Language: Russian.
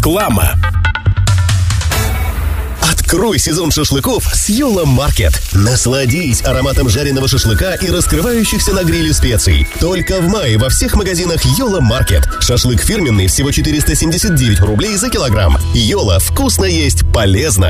Реклама. Открой сезон шашлыков с Йола Маркет. Насладись ароматом жареного шашлыка и раскрывающихся на гриле специй. Только в мае во всех магазинах Йола Маркет. Шашлык фирменный всего 479 рублей за килограмм. Йола, вкусно есть, полезно.